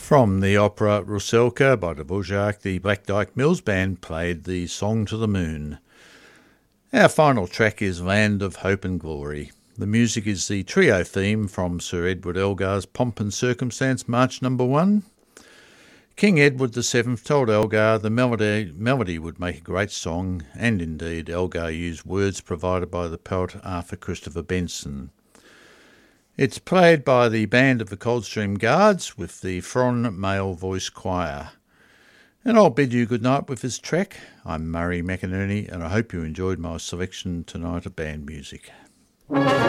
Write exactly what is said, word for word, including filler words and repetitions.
From the opera Rusalka by Dvorak, the Black Dyke Mills Band played the Song to the Moon. Our final track is Land of Hope and Glory. The music is the trio theme from Sir Edward Elgar's Pomp and Circumstance March Number One. King Edward the Seventh told Elgar the melody, melody would make a great song, and indeed Elgar used words provided by the poet Arthur Christopher Benson. It's played by the band of the Coldstream Guards with the Fron Male Voice Choir. And I'll bid you good night with this track. I'm Murray McInerney, and I hope you enjoyed my selection tonight of band music.